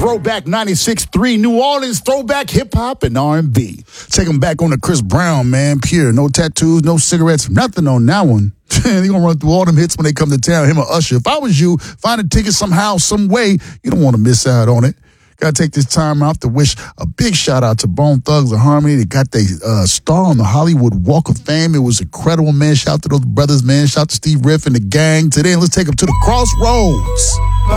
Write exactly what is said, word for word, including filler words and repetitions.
Throwback ninety-six point three New Orleans throwback hip-hop and R and B. Take them back on to Chris Brown, man. Pure. No tattoos, no cigarettes, nothing on that one. They're going to run through all them hits when they come to town, him or Usher. If I was you, find a ticket somehow, some way. You don't want to miss out on it. Got to take this time out to wish a big shout out to Bone Thugs and Harmony. They got their uh, star on the Hollywood Walk of Fame. It was incredible, man. Shout out to those brothers, man. Shout out to Steve Riff and the gang. Today, let's take them to the Crossroads.